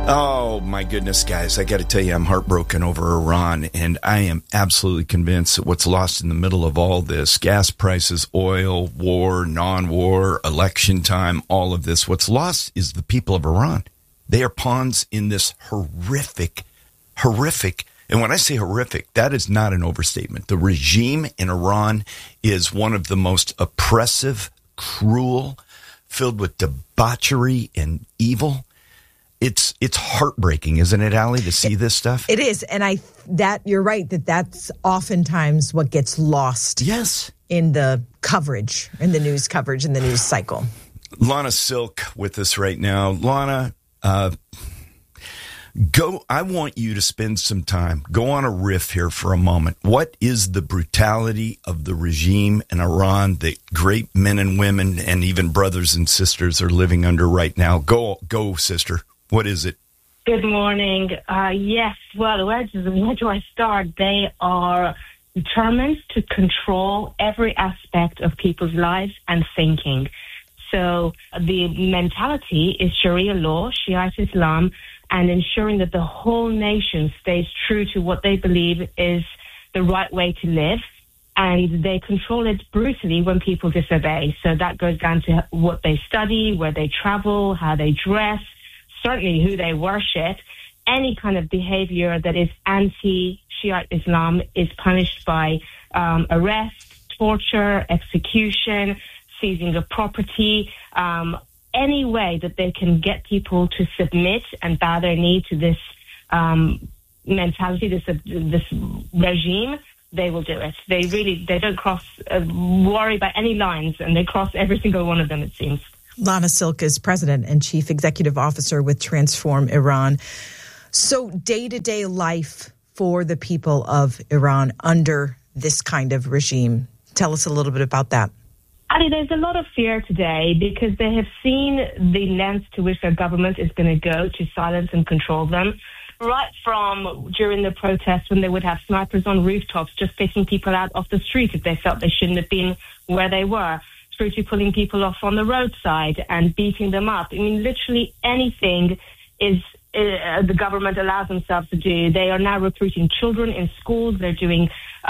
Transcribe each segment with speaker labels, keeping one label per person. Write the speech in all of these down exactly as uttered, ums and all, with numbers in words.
Speaker 1: Oh, my goodness, guys. I got to tell you, I'm heartbroken over Iran, and I am absolutely convinced that what's lost in the middle of all this, gas prices, oil, war, non-war, election time, all of this, what's lost is the people of Iran. They are pawns in this horrific, horrific, and when I say horrific, that is not an overstatement. The regime in Iran is one of the most oppressive, cruel, filled with debauchery and evil. It's it's heartbreaking, isn't it, Allie, to see this stuff?
Speaker 2: It is, and I that you're right that that's oftentimes what gets lost.
Speaker 1: Yes,
Speaker 2: in the coverage, in the news coverage, in the news cycle.
Speaker 1: Lana Silk with us right now. Lana, uh, go. I want you to spend some time. Go on a riff here for a moment. What is the brutality of the regime in Iran that great men and women and even brothers and sisters are living under right now? Go, go, sister. What is it?
Speaker 3: Good morning. Uh, yes, well, where do, where do I start? They are determined to control every aspect of people's lives and thinking. So the mentality is Sharia law, Shiite Islam, and ensuring that the whole nation stays true to what they believe is the right way to live. And they control it brutally when people disobey. So that goes down to what they study, where they travel, how they dress, certainly who they worship. Any kind of behavior that is anti-Shiite Islam is punished by um, arrest, torture, execution, seizing of property, um, any way that they can get people to submit and bow their knee to this um, mentality, this uh, this regime, they will do it. They really, they don't cross, uh, worry about any lines, and they cross every single one of them, it seems.
Speaker 2: Lana Silk is president and chief executive officer with Transform Iran. So day-to-day life for the people of Iran under this kind of regime. Tell us a little bit about that.
Speaker 3: Ali, there's a lot of fear today because they have seen the lengths to which their government is going to go to silence and control them. Right from during the protests when they would have snipers on rooftops just picking people out off the street if they felt they shouldn't have been where they were, through to pulling people off on the roadside and beating them up. I mean, literally anything is uh, the government allows themselves to do. They are now recruiting children in schools. They're doing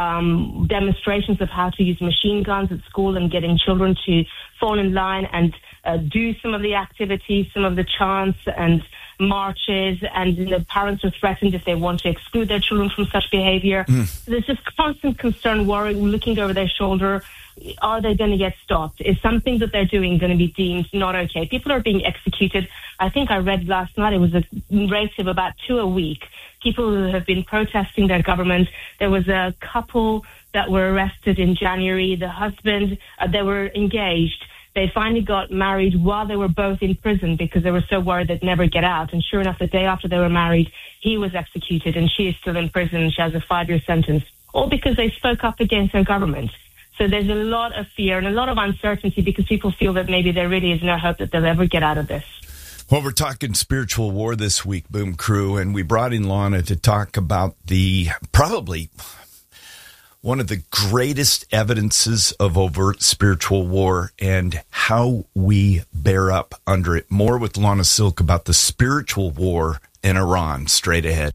Speaker 3: um, demonstrations of how to use machine guns at school and getting children to fall in line and uh, do some of the activities, some of the chants and marches, and the parents are threatened if they want to exclude their children from such behavior. Mm. So there's just constant concern, worrying, looking over their shoulder. Are they going to get stopped? Is something that they're doing going to be deemed not okay? People are being executed. I think I read last night it was a rate of about two a week. People who have been protesting their government. There was a couple that were arrested in January. The husband, uh, they were engaged. They finally got married while they were both in prison because they were so worried they'd never get out. And sure enough, the day after they were married, he was executed and she is still in prison. She has a five-year sentence, all because they spoke up against their government. So there's a lot of fear and a lot of uncertainty because people feel that maybe there really is no hope that they'll ever get out of this.
Speaker 1: Well, we're talking spiritual war this week, Boom Crew, and we brought in Lana to talk about the probably one of the greatest evidences of overt spiritual war and how we bear up under it. More with Lana Silk about the spiritual war in Iran. Straight ahead.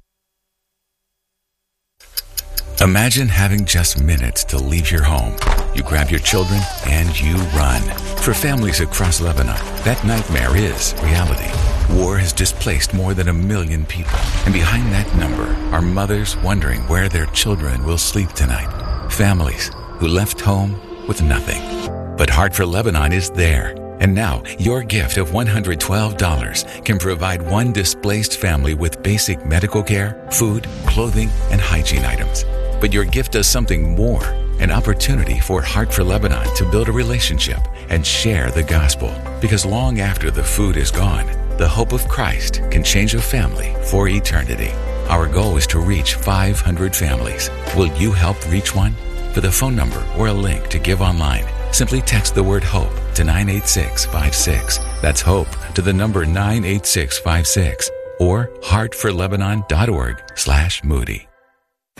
Speaker 4: Imagine having just minutes to leave your home. You grab your children and you run. For families across Lebanon, that nightmare is reality. War has displaced more than a million people. And behind that number are mothers wondering where their children will sleep tonight. Families who left home with nothing. But Heart for Lebanon is there. And now, your gift of one hundred twelve dollars can provide one displaced family with basic medical care, food, clothing, and hygiene items. But your gift does something more, an opportunity for Heart for Lebanon to build a relationship and share the gospel. Because long after the food is gone, the hope of Christ can change a family for eternity. Our goal is to reach five hundred families. Will you help reach one? For the phone number or a link to give online, simply text the word HOPE to nine eight six five six. That's HOPE to the number nine eight six five six or heart for lebanon dot org slash Moody.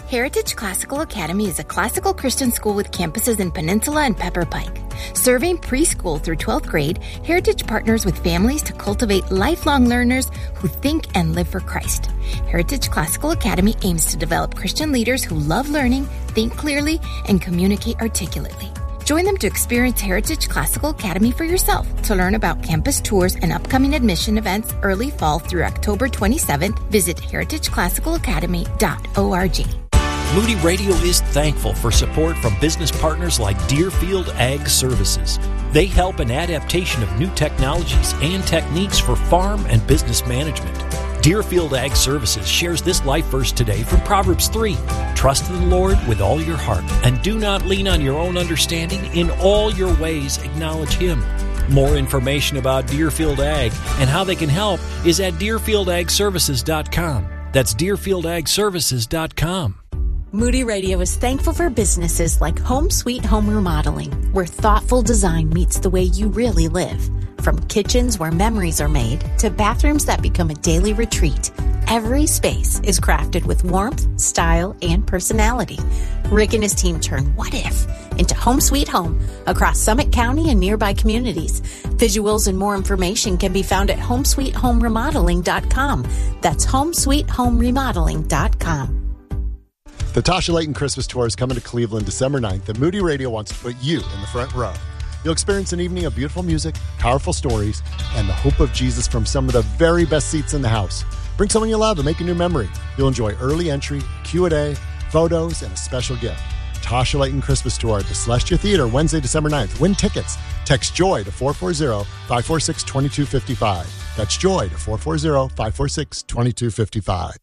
Speaker 5: Heritage Classical Academy is a classical Christian school with campuses in Peninsula and Pepper Pike. Serving preschool through twelfth grade, Heritage partners with families to cultivate lifelong learners who think and live for Christ. Heritage Classical Academy aims to develop Christian leaders who love learning, think clearly, and communicate articulately. Join them to experience Heritage Classical Academy for yourself. To learn about campus tours and upcoming admission events early fall through October twenty-seventh, visit heritage classical academy dot org.
Speaker 6: Moody Radio is thankful for support from business partners like Deerfield Ag Services. They help in adaptation of new technologies and techniques for farm and business management. Deerfield Ag Services shares this life verse today from Proverbs three. Trust in the Lord with all your heart, and do not lean on your own understanding. In all your ways acknowledge Him. More information about Deerfield Ag and how they can help is at deerfield ag services dot com. That's deerfield ag services dot com.
Speaker 7: Moody Radio is thankful for businesses like Home Sweet Home Remodeling, where thoughtful design meets the way you really live. From kitchens where memories are made to bathrooms that become a daily retreat, every space is crafted with warmth, style, and personality. Rick and his team turn what if into Home Sweet Home across Summit County and nearby communities. Visuals and more information can be found at home sweet home remodeling dot com. That's home sweet home remodeling dot com.
Speaker 8: The Tasha Layton Christmas Tour is coming to Cleveland December ninth, and Moody Radio wants to put you in the front row. You'll experience an evening of beautiful music, powerful stories, and the hope of Jesus from some of the very best seats in the house. Bring someone you love and make a new memory. You'll enjoy early entry, Q and A, photos, and a special gift. Tasha Layton Christmas Tour at the Celestia Theater, Wednesday, December ninth. Win tickets. Text JOY to four four zero, five four six, two two five five. That's JOY to four four zero, five four six, two two five five.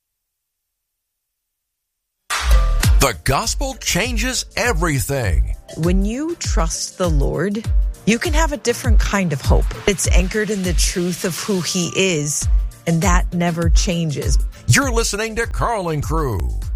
Speaker 9: The gospel changes everything.
Speaker 2: When you trust the Lord, you can have a different kind of hope. It's anchored in the truth of who He is, and that never changes.
Speaker 9: You're listening to Carlin Crew.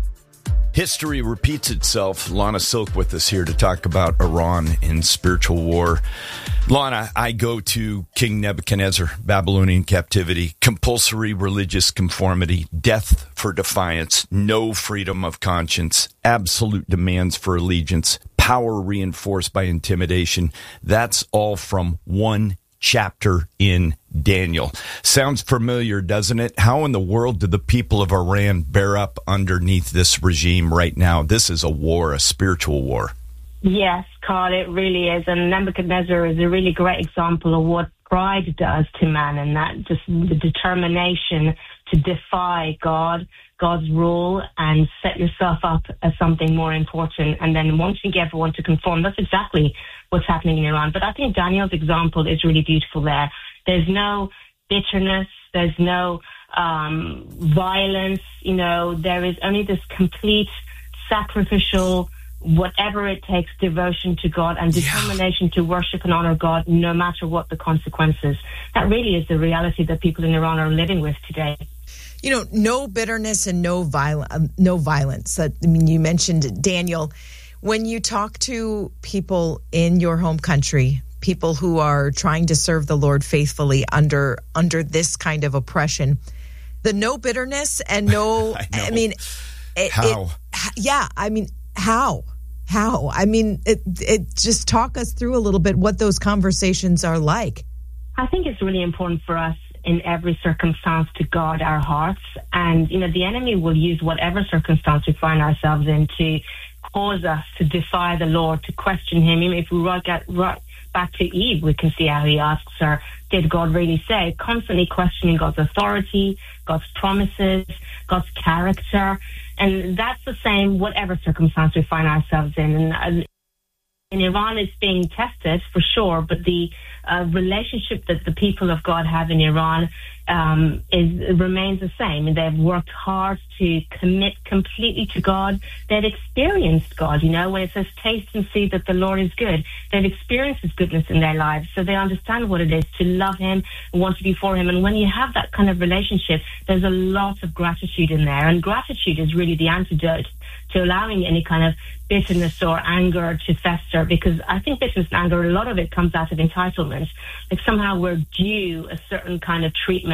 Speaker 1: History repeats itself. Lana Silk with us here to talk about Iran and spiritual war. Lana, I go to King Nebuchadnezzar, Babylonian captivity, compulsory religious conformity, death for defiance, no freedom of conscience, absolute demands for allegiance, power reinforced by intimidation. That's all from one chapter in Daniel. Sounds familiar, doesn't it? How in the world do the people of Iran bear up underneath this regime right now? This is a war, a spiritual war.
Speaker 3: Yes, Carl, it really is. And Nebuchadnezzar is a really great example of what pride does to man, and that just the determination to defy God, God's rule, and set yourself up as something more important, and then wanting everyone to conform. That's exactly what's happening in Iran. But I think Daniel's example is really beautiful there. There's no bitterness. There's no um, violence. You know, there is only this complete sacrificial, whatever it takes, devotion to God and determination yeah. to worship and honor God no matter what the consequences. That really is the reality that people in Iran are living with today.
Speaker 2: You know, no bitterness and no violence. Um, no violence. I mean, you mentioned Daniel. When you talk to people in your home country, people who are trying to serve the Lord faithfully under under this kind of oppression, the no bitterness and no, I, I mean, it,
Speaker 1: how?
Speaker 2: It, yeah, I mean, how? How? I mean, it, it just talk us through a little bit what those conversations are like.
Speaker 3: I think it's really important for us in every circumstance to guard our hearts. And, you know, the enemy will use whatever circumstance we find ourselves in to cause us to defy the Lord, to question Him. I mean, if we right, get, right back to Eve, we can see how he asks her, did God really say? Constantly questioning God's authority, God's promises, God's character. And that's the same whatever circumstance we find ourselves in. And in Iran, it's being tested for sure, but the uh, relationship that the people of God have in Iran um, is remains the same. And they've worked hard to commit completely to God. They've experienced God. You know, when it says taste and see that the Lord is good, they've experienced His goodness in their lives. So they understand what it is to love Him and want to be for Him. And when you have that kind of relationship, there's a lot of gratitude in there. And gratitude is really the antidote to allowing any kind of bitterness or anger to fester, because I think bitterness and anger, a lot of it comes out of entitlement. Like somehow we're due a certain kind of treatment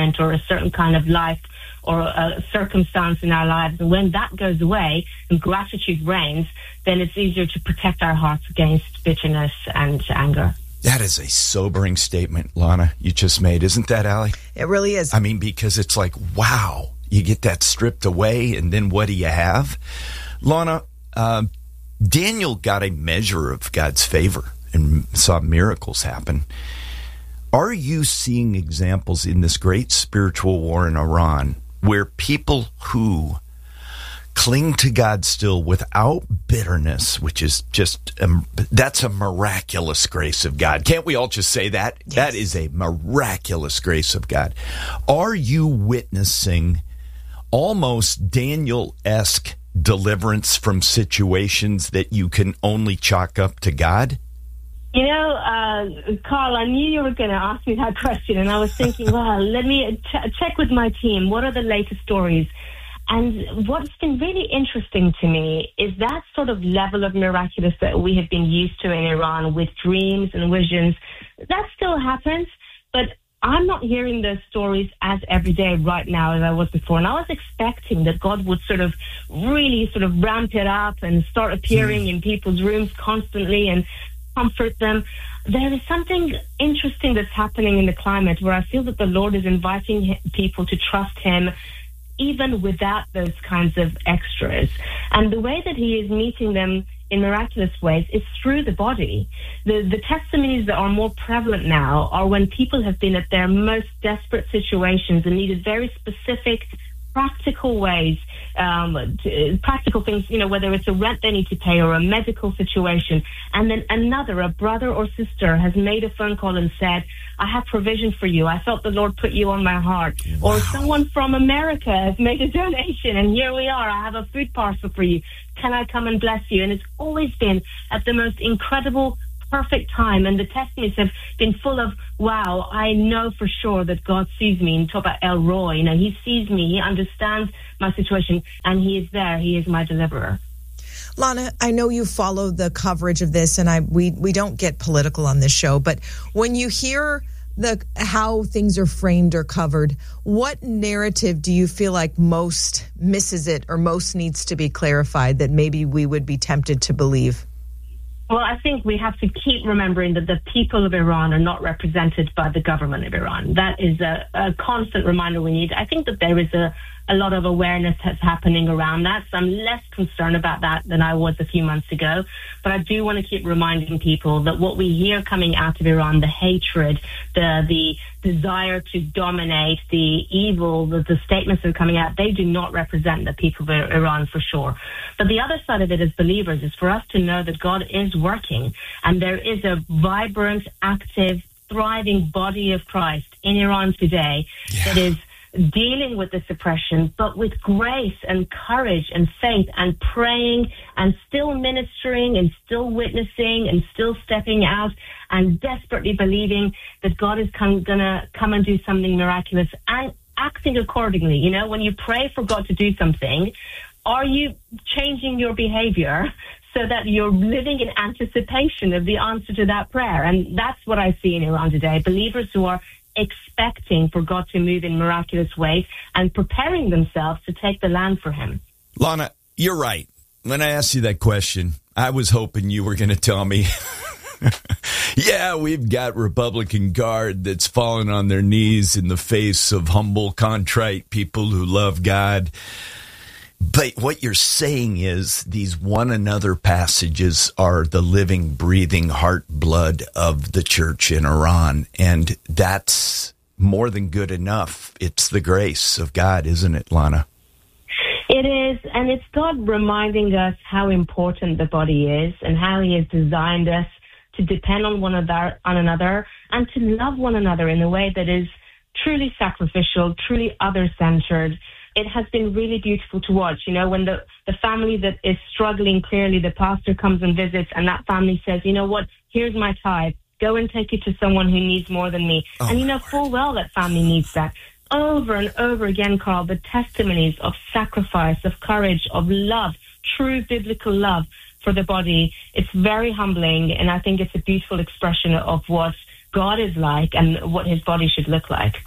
Speaker 3: moment or a certain kind of life or a circumstance in our lives. And when that goes away and gratitude reigns, then it's easier to protect our hearts against bitterness and anger.
Speaker 1: That is a sobering statement, Lana, you just made. Isn't that, Allie?
Speaker 2: It really is.
Speaker 1: I mean, because it's like, wow, you get that stripped away, and then what do you have? Lana, uh, Daniel got a measure of God's favor and saw miracles happen. Are you seeing examples in this great spiritual war in Iran where people who cling to God still without bitterness, which is just, um, that's a miraculous grace of God. Can't we all just say that? Yes. That is a miraculous grace of God. Are you witnessing almost Daniel-esque deliverance from situations that you can only chalk up to God?
Speaker 3: You know, uh, Carl, I knew you were going to ask me that question, and I was thinking, well, let me ch- check with my team. What are the latest stories? And what's been really interesting to me is that sort of level of miraculous that we have been used to in Iran with dreams and visions. That still happens, but I'm not hearing those stories as every day right now as I was before. And I was expecting that God would sort of really sort of ramp it up and start appearing mm. in people's rooms constantly and comfort them. There is something interesting that's happening in the climate where I feel that the Lord is inviting people to trust Him even without those kinds of extras. And the way that He is meeting them in miraculous ways is through the body. The, the testimonies that are more prevalent now are when people have been at their most desperate situations and needed very specific, practical ways, um, to, practical things, you know, whether it's a rent they need to pay or a medical situation. And then another, a brother or sister, has made a phone call and said, I have provision for you. I felt the Lord put you on my heart. Wow. Or someone from America has made a donation, and here we are. I have a food parcel for you. Can I come and bless you? And it's always been at the most incredible, perfect time. And the testimonies have been full of, wow, I know for sure that God sees me. And talk about El Roy, you know, He sees me. He understands my situation, and He is there. He is my deliverer.
Speaker 2: Lana, I know you follow the coverage of this, and I we we don't get political on this show, but when you hear the how things are framed or covered, what narrative do you feel like most misses it or most needs to be clarified that maybe we would be tempted to believe?
Speaker 3: Well, I think we have to keep remembering that the people of Iran are not represented by the government of Iran. That is a, a constant reminder we need. I think that there is a, a lot of awareness that's happening around that, so I'm less concerned about that than I was a few months ago. But I do want to keep reminding people that what we hear coming out of Iran, the hatred, the the desire to dominate, the evil, the, the statements that are coming out, they do not represent the people of Iran for sure. But the other side of it as believers is for us to know that God is working, and there is a vibrant, active, thriving body of Christ in Iran today yeah. that is dealing with the suppression, but with grace and courage and faith and praying and still ministering and still witnessing and still stepping out and desperately believing that God is going to come and do something miraculous and acting accordingly. You know, when you pray for God to do something, are you changing your behavior so that you're living in anticipation of the answer to that prayer? And that's what I see in Iran today. Believers who are expecting for God to move in miraculous ways and preparing themselves to take the land for Him.
Speaker 1: Lana, you're right. When I asked you that question, I was hoping you were going to tell me, yeah, we've got Republican Guard that's fallen on their knees in the face of humble, contrite people who love God. But what you're saying is these one another passages are the living, breathing heart blood of the church in Iran. And that's more than good enough. It's the grace of God, isn't it, Lana?
Speaker 3: It is. And it's God reminding us how important the body is and how He has designed us to depend on one another, on another and to love one another in a way that is truly sacrificial, truly other-centered. It has been really beautiful to watch. You know, when the, the family that is struggling, clearly the pastor comes and visits and that family says, you know what, here's my tithe. Go and take it to someone who needs more than me. Oh, and you know full well that family needs that. Over and over again, Carl, the testimonies of sacrifice, of courage, of love, true biblical love for the body. It's very humbling, and I think it's a beautiful expression of what God is like and what His body should look like.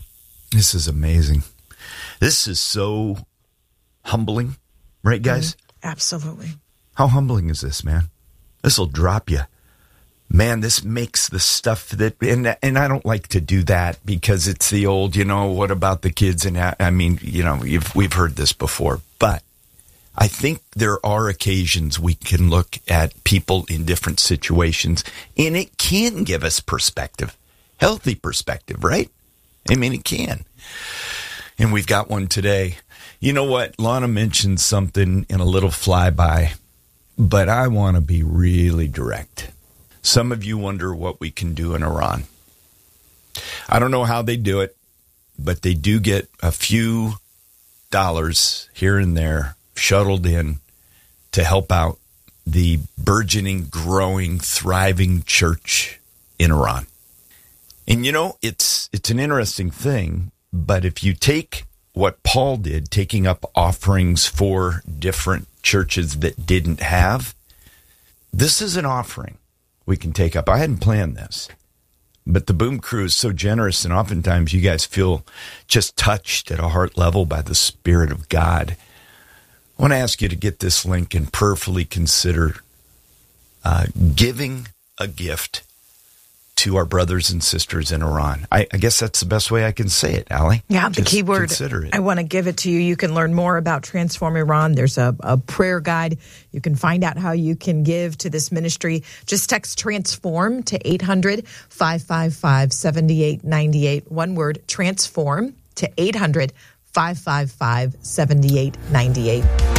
Speaker 1: This is amazing. This is so humbling, right, guys?
Speaker 2: Mm-hmm. Absolutely.
Speaker 1: How humbling is this, man? This will drop you. Man, this makes the stuff that, and and I don't like to do that because it's the old, you know, what about the kids? And I, I mean, you know, you've, we've heard this before, but I think there are occasions we can look at people in different situations, and it can give us perspective, healthy perspective, right? I mean, it can. And we've got one today. You know what? Lana mentioned something in a little flyby, but I want to be really direct. Some of you wonder what we can do in Iran. I don't know how they do it, but they do get a few dollars here and there shuttled in to help out the burgeoning, growing, thriving church in Iran. And you know, it's it's an interesting thing, but if you take what Paul did, taking up offerings for different churches that didn't have, this is an offering we can take up. I hadn't planned this, but the Boom Crew is so generous, and oftentimes you guys feel just touched at a heart level by the Spirit of God. I want to ask you to get this link and prayerfully consider uh, giving a gift to our brothers and sisters in Iran. I, I guess that's the best way I can say it, Allie.
Speaker 2: Yeah, the
Speaker 1: Just
Speaker 2: key word,
Speaker 1: consider it.
Speaker 2: I want to give it to you. You can learn more about Transform Iran. There's a, a prayer guide. You can find out how you can give to this ministry. Just text TRANSFORM to eight hundred, five five five, seven eight nine eight. One word, TRANSFORM to eight hundred, five five five, seven eight nine eight.